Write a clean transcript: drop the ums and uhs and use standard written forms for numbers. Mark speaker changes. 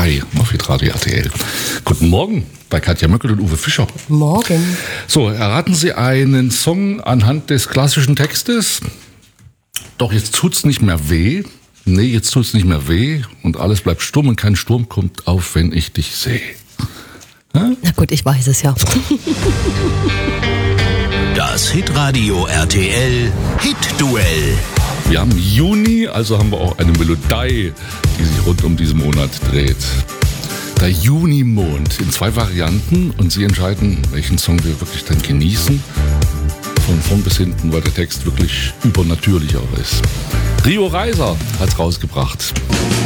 Speaker 1: 2 auf Hitradio RTL. Guten Morgen bei Katja Möckel und Uwe Fischer.
Speaker 2: Morgen.
Speaker 1: So, erraten Sie einen Song anhand des klassischen Textes? Doch jetzt tut's nicht mehr weh. Nee, jetzt tut's nicht mehr weh. Und alles bleibt stumm und kein Sturm kommt auf, wenn ich dich sehe.
Speaker 2: Na gut, ich weiß es ja.
Speaker 3: Das Hitradio RTL Hit-Duell.
Speaker 1: Wir haben Juni, also haben wir auch eine Melodie, die sich rund um diesen Monat dreht. Der Junimond in 2 Varianten und Sie entscheiden, welchen Song wir wirklich dann genießen. Von vorn bis hinten, weil der Text wirklich übernatürlich auch ist. Rio Reiser hat's rausgebracht.